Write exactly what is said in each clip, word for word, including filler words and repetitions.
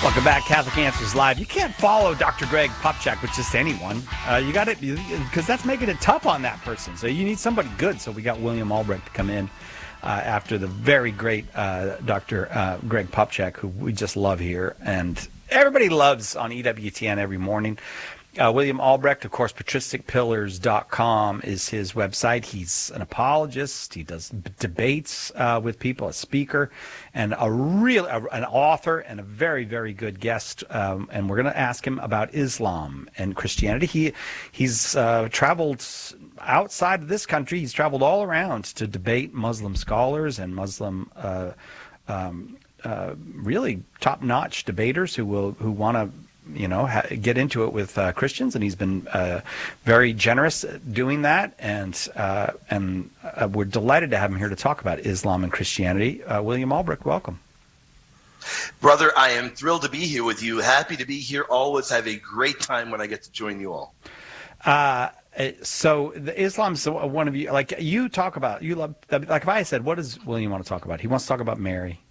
Welcome back, Catholic Answers Live. You can't follow Doctor Greg Popcak with just anyone. Uh, you got it, because that's making it tough on that person. So you need somebody good. So we got William Albrecht to come in uh, after the very great uh, Doctor Uh, Greg Popcak, who we just love here. And everybody loves on E W T N every morning. Uh, William Albrecht, of course, patristic pillars dot com is his website. He's an apologist. He does b- debates uh, with people, a speaker, and a real a, an author and a very, very good guest. Um, and we're going to ask him about Islam and Christianity. He he's uh, traveled outside of this country. He's traveled all around to debate Muslim scholars and Muslim uh, um, uh, really top-notch debaters who will who want to. you know, ha- get into it with uh, Christians, and he's been uh, very generous at doing that, and uh, and uh, we're delighted to have him here to talk about Islam and Christianity. Uh, William Albrecht, welcome. Brother, I am thrilled to be here with you. Happy to be here. Always have a great time when I get to join you all. Uh, so the Islam's one of you, like you talk about, you love, like if I said, what does William want to talk about? He wants to talk about Mary,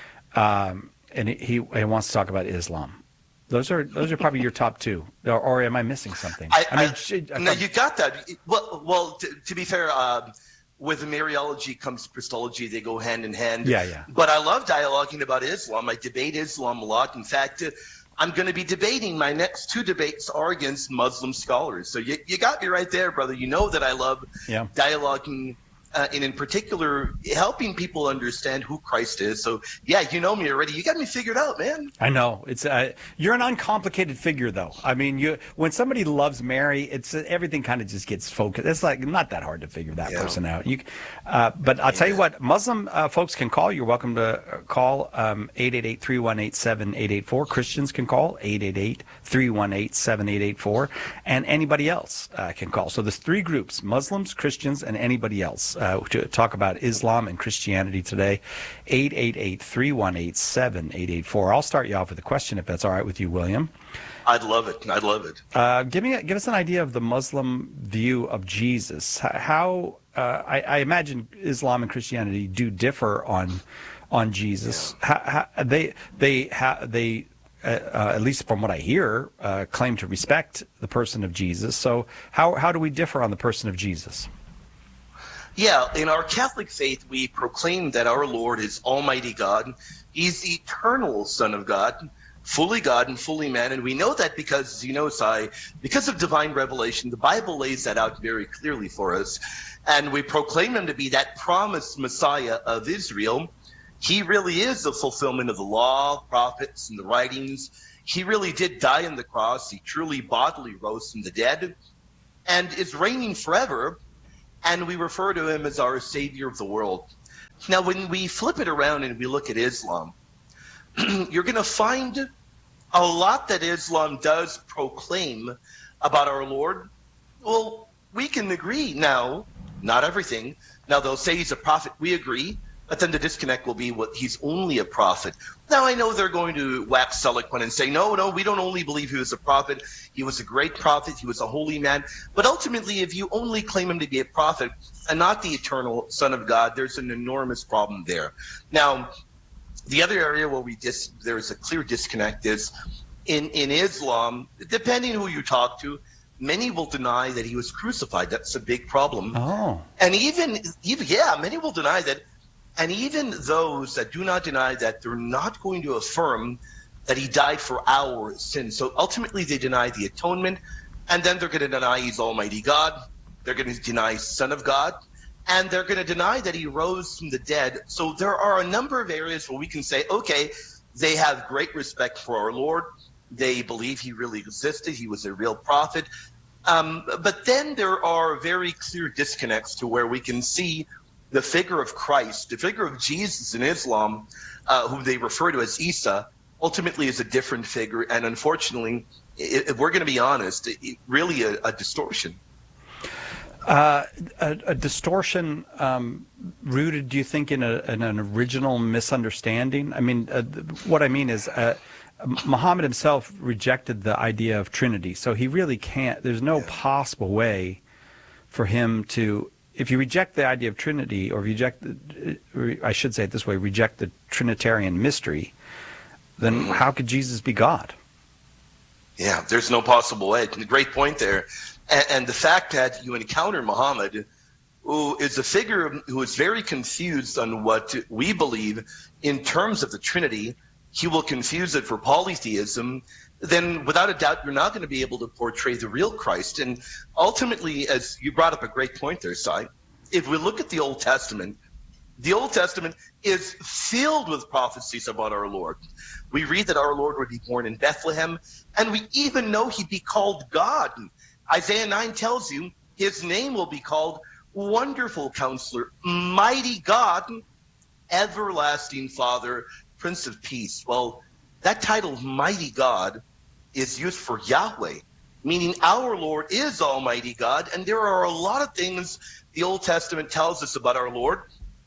um, and he, he wants to talk about Islam. Those are those are probably your top two, or, or am I missing something? I, I mean, I, should, I no, you got that. Well, well, to, to be fair, uh, with Mariology comes Christology; they go hand in hand. Yeah, yeah. But I love dialoguing about Islam. I debate Islam a lot. In fact, uh, I'm going to be debating. My next two debates are against Muslim scholars. So you you got me right there, brother. You know that I love yeah. dialoguing. Uh, and in particular, helping people understand who Christ is. So, yeah, you know me already. You got me figured out, man. I know. It's uh, you're an uncomplicated figure, though. I mean, you when somebody loves Mary, it's uh, everything kind of just gets focused. It's like not that hard to figure that yeah. person out. You, uh, but I'll yeah. tell you what, Muslim uh, folks can call. You're welcome to call um, eight eight eight, three one eight, seven eight eight four. Christians can call eight eight eight, three one eight, seven eight eight four. And anybody else uh, can call. So there's three groups, Muslims, Christians, and anybody else. Uh, to talk about Islam and Christianity today, eight eight eight, three one eight, seven eight eight four. I'll start you off with a question, if that's all right with you, William. I'd love it. I'd love it. Uh, give me, give us an idea of the Muslim view of Jesus. How uh, I, I imagine Islam and Christianity do differ on on Jesus. Yeah. How, how, they they how, they. Uh, uh, at least from what I hear, uh, claim to respect the person of Jesus. So how how do we differ on the person of Jesus? Yeah, in our Catholic faith, we proclaim that our Lord is Almighty God. He's the eternal Son of God, fully God and fully man. And we know that because, you know, Sai, because of divine revelation, the Bible lays that out very clearly for us. And we proclaim him to be that promised Messiah of Israel. He really is the fulfillment of the law, prophets, and the writings. He really did die on the cross. He truly bodily rose from the dead and is reigning forever. And we refer to him as our Savior of the world. Now, when we flip it around and we look at Islam, you're going to find a lot that Islam does proclaim about our Lord. Well, we can agree now, not everything. Now, they'll say he's a prophet. We agree. But then the disconnect will be what he's only a prophet. Now, I know they're going to wax eloquent and say, no, no, we don't only believe he was a prophet. He was a great prophet. He was a holy man. But ultimately, if you only claim him to be a prophet and not the eternal Son of God, there's an enormous problem there. Now, the other area where we dis- there's a clear disconnect is in, in Islam, depending who you talk to, many will deny that he was crucified. That's a big problem. Oh. And even, even yeah, many will deny that. And even those that do not deny that, they're not going to affirm that he died for our sins. So ultimately, they deny the atonement, and then they're going to deny he's Almighty God. They're going to deny Son of God, and they're going to deny that he rose from the dead. So there are a number of areas where we can say, okay, they have great respect for our Lord. They believe he really existed. He was a real prophet. Um, but then there are very clear disconnects to where we can see the figure of Christ, the figure of Jesus in Islam, uh, who they refer to as Isa, ultimately is a different figure. And unfortunately, if we're going to be honest, it, really a, a distortion. Uh, a, a distortion um, rooted, do you think, in, a, in an original misunderstanding? I mean, uh, what I mean is uh, Muhammad himself rejected the idea of Trinity. So he really can't, there's no yeah. possible way for him to, if you reject the idea of Trinity, or reject, the, I should say it this way, reject the Trinitarian mystery, then mm-hmm. how could Jesus be God? Yeah, there's no possible way. Great point there. And, and the fact that you encounter Muhammad, who is a figure who is very confused on what we believe in terms of the Trinity, he will confuse it for polytheism, then without a doubt you're not going to be able to portray the real Christ. And ultimately, as you brought up a great point there, Si, if we look at the Old Testament, the Old Testament is filled with prophecies about our Lord. We read that our Lord would be born in Bethlehem, and we even know he'd be called God. Isaiah nine tells you his name will be called Wonderful Counselor, Mighty God, Everlasting Father, Prince of Peace. Well, that title, Mighty God, is used for Yahweh, meaning our Lord is Almighty God, and there are a lot of things the Old Testament tells us about our Lord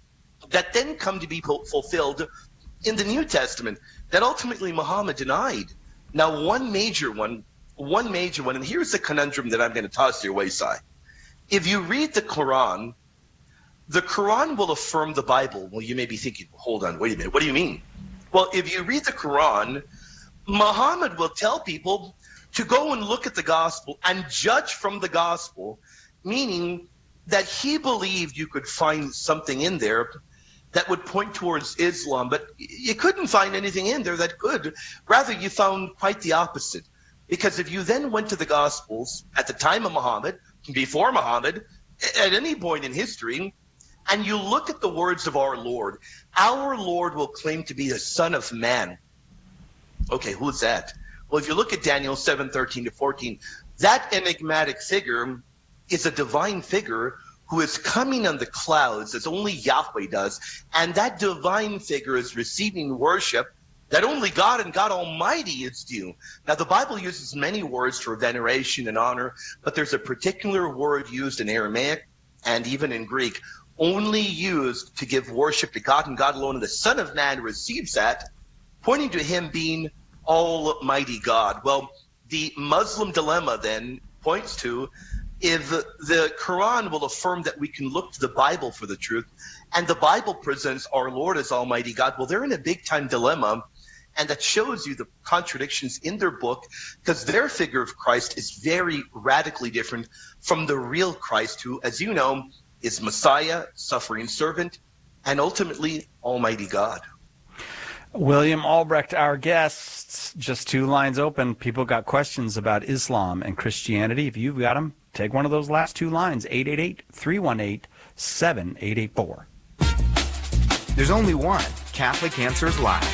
that then come to be fulfilled in the New Testament that ultimately Muhammad denied. Now, one major one, one major one, and here's the conundrum that I'm going to toss your wayside. If you read the Quran, the Quran will affirm the Bible. Well, you may be thinking, hold on, wait a minute, what do you mean? Well, if you read the Quran, Muhammad will tell people to go and look at the gospel and judge from the gospel, meaning that he believed you could find something in there that would point towards Islam, but you couldn't find anything in there that could. Rather, you found quite the opposite. Because if you then went to the Gospels at the time of Muhammad, before Muhammad, at any point in history, and you look at the words of our Lord, our Lord will claim to be the Son of Man. Okay, who's that? Well, if you look at Daniel seven, thirteen to fourteen, that enigmatic figure is a divine figure who is coming on the clouds as only Yahweh does, and that divine figure is receiving worship that only God and God Almighty is due. Now, the Bible uses many words for veneration and honor, but there's a particular word used in Aramaic and even in Greek, only used to give worship to God and God alone, and the Son of Man receives that, pointing to him being Almighty God. Well, the Muslim dilemma then points to if the Quran will affirm that we can look to the Bible for the truth, and the Bible presents our Lord as Almighty God, well, they're in a big-time dilemma, and that shows you the contradictions in their book, because their figure of Christ is very radically different from the real Christ, who, as you know, is Messiah, suffering servant, and ultimately Almighty God. William Albrecht, our guest. Just two lines open. People got questions about Islam and Christianity. If you've got them, take one of those last two lines, eight eight eight, three one eight, seven eight eight four. There's only one Catholic Answers Live.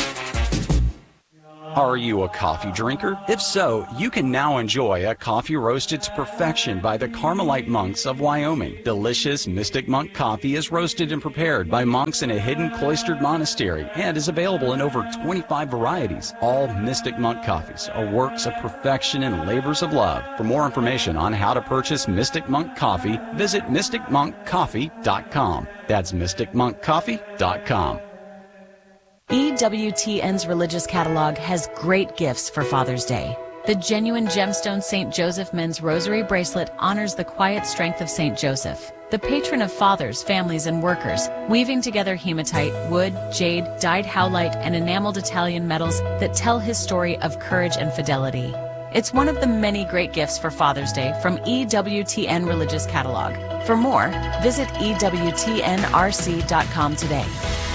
Are you a coffee drinker? If so, you can now enjoy a coffee roasted to perfection by the Carmelite monks of Wyoming. Delicious Mystic Monk coffee is roasted and prepared by monks in a hidden cloistered monastery and is available in over twenty-five varieties. All Mystic Monk coffees are works of perfection and labors of love. For more information on how to purchase Mystic Monk coffee, visit mystic monk coffee dot com. That's mystic monk coffee dot com. E W T N's religious catalog has great gifts for Father's Day. The genuine gemstone Saint Joseph men's rosary bracelet honors the quiet strength of Saint Joseph, the patron of fathers, families, and workers, weaving together hematite, wood, jade, dyed howlite, and enameled Italian metals that tell his story of courage and fidelity. It's one of the many great gifts for Father's Day from E W T N Religious Catalog. For more, visit E W T N R C dot com today.